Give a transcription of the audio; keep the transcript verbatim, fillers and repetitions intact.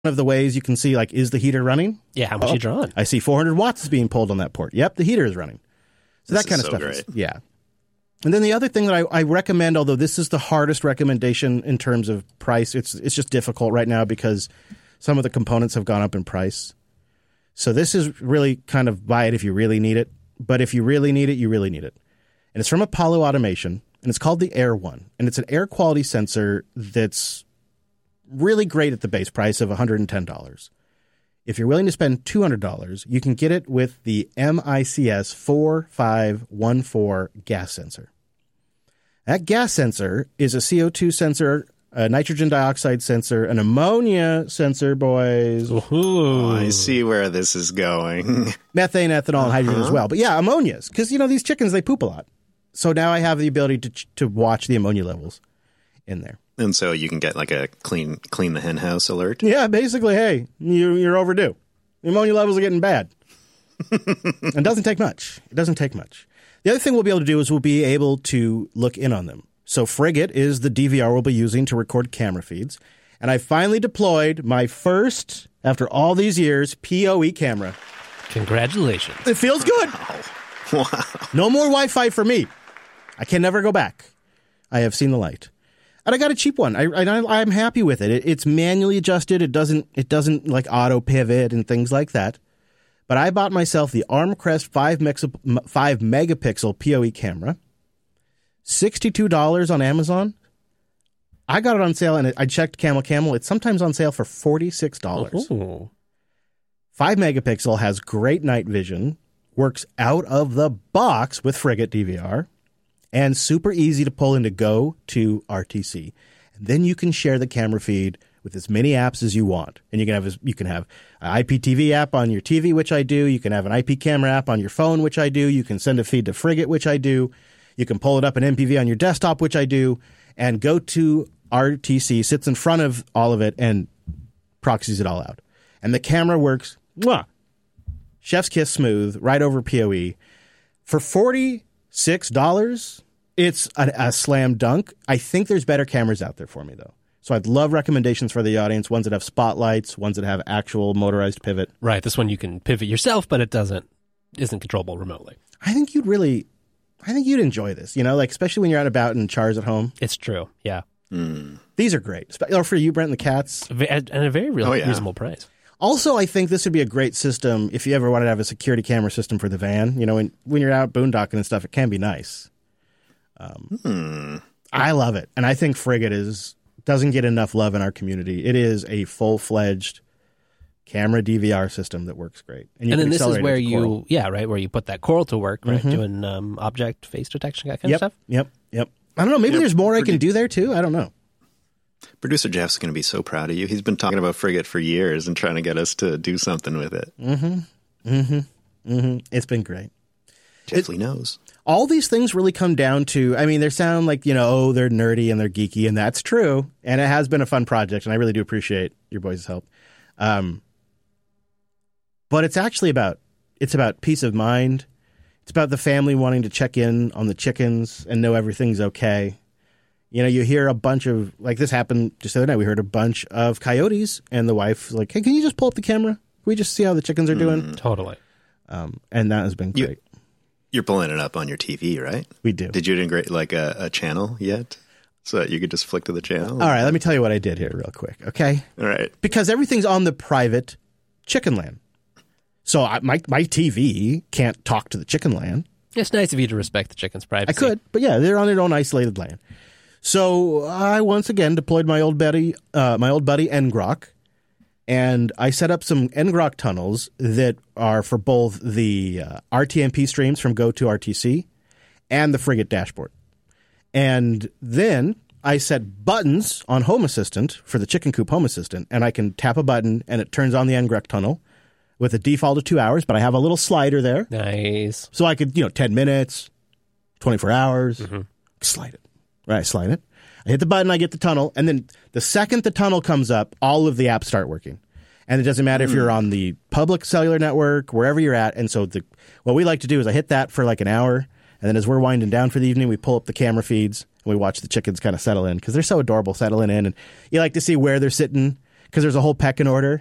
of the ways you can see, like, is the heater running? Yeah, how much oh, you drawing? I see four hundred watts is being pulled on that port. Yep, the heater is running. So this that kind of so stuff. Great. Is, yeah. And then the other thing that I, I recommend, although this is the hardest recommendation in terms of price, it's it's just difficult right now because some of the components have gone up in price. So this is really kind of buy it if you really need it. But if you really need it, you really need it. And it's from Apollo Automation, and it's called the Air One. And it's an air quality sensor that's really great at the base price of one hundred ten dollars. If you're willing to spend two hundred dollars, you can get it with the M I C S four five one four gas sensor. That gas sensor is a C O two sensor, a nitrogen dioxide sensor, an ammonia sensor, boys. Oh, I see where this is going. Methane, ethanol, and hydrogen uh-huh. as well. But yeah, ammonias, because, you know, these chickens, they poop a lot. So now I have the ability to to watch the ammonia levels in there. And so you can get like a clean clean the hen house alert? Yeah, basically, hey, you, you're overdue. The ammonia levels are getting bad. It doesn't take much. It doesn't take much. The other thing we'll be able to do is we'll be able to look in on them. So Frigate is the D V R we'll be using to record camera feeds. And I finally deployed my first, after all these years, P O E camera. Congratulations. It feels good. Wow. No more Wi-Fi for me. I can never go back. I have seen the light. And I got a cheap one. I, I, I'm happy with it. it. It's manually adjusted. It doesn't it doesn't like auto pivot and things like that. But I bought myself the Armcrest five, mex- five megapixel P O E camera. sixty-two dollars on Amazon. I got it on sale, and I checked Camel Camel. It's sometimes on sale for forty-six dollars. Ooh. five megapixel has great night vision, works out of the box with Frigate D V R, and super easy to pull into Go to R T C. And then you can share the camera feed with as many apps as you want. And you can have you can have an I P T V app on your T V, which I do. You can have an I P camera app on your phone, which I do. You can send a feed to Frigate, which I do. You can pull it up in M P V on your desktop, which I do. And Go to R T C sits in front of all of it and proxies it all out. And the camera works, mwah, chef's kiss smooth, right over P O E. For forty-six dollars, it's a, a slam dunk. I think there's better cameras out there for me, though. So I'd love recommendations for the audience, ones that have spotlights, ones that have actual motorized pivot. Right, this one you can pivot yourself, but it doesn't isn't controllable remotely. I think you'd really, I think you'd enjoy this, you know, like especially when you're out and about and Char's at home. It's true, yeah. Mm. These are great. Or for you, Brent, and the cats. At, at a very real, Oh, yeah. reasonable price. Also, I think this would be a great system if you ever wanted to have a security camera system for the van. You know, when, when you're out boondocking and stuff, it can be nice. Um, Hmm. I love it. And I think Frigate is doesn't get enough love in our community. It is a full-fledged camera D V R system that works great. And, you and can then this is accelerate it where to you, Coral. yeah, right, where you put that Coral to work, right, Mhm. doing um, object face detection, that kind Yep, of stuff. yep, yep. I don't know. Maybe Yep, there's more I pretty- can do there, too. I don't know. Producer Jeff's going to be so proud of you. He's been talking about Frigate for years and trying to get us to do something with it. Mm-hmm. Mm-hmm. Mm-hmm. It's been great. Jeffley knows. All these things really come down to, I mean, they sound like, you know, oh, they're nerdy and they're geeky, and that's true. And it has been a fun project, and I really do appreciate your boys' help. Um, but it's actually about, it's about peace of mind. It's about the family wanting to check in on the chickens and know everything's okay. You know, you hear a bunch of, like this happened just the other night, we heard a bunch of coyotes, and the wife's like, hey, can you just pull up the camera? Can we just see how the chickens are doing? Totally. Um, and that has been You- great. You're pulling it up on your T V, right? We do. Did you integrate like a, a channel yet? So that you could just flick to the channel? All right, let me tell you what I did here real quick, okay? All right. Because everything's on the private chicken land. So I, my my T V can't talk to the chicken land. It's nice of you to respect the chicken's privacy. I could, but yeah, they're on their own isolated land. So I once again deployed my old buddy, uh, my old buddy Ngrok, and I set up some Ngrok tunnels that are for both the uh, R T M P streams from Go to R T C and the Frigate dashboard. And then I set buttons on Home Assistant for the Chicken Coop Home Assistant, and I can tap a button and it turns on the Ngrok tunnel with a default of two hours, but I have a little slider there. Nice. So I could, you know, ten minutes, twenty-four hours, Mm-hmm. slide it. Right, I slide it. I hit the button, I get the tunnel, and then the second the tunnel comes up, all of the apps start working. And it doesn't matter mm. if you're on the public cellular network, wherever you're at. And so the what we like to do is I hit that for like an hour, and then as we're winding down for the evening, we pull up the camera feeds, and we watch the chickens kind of settle in, because they're so adorable settling in. And you like to see where they're sitting, because there's a whole pecking order.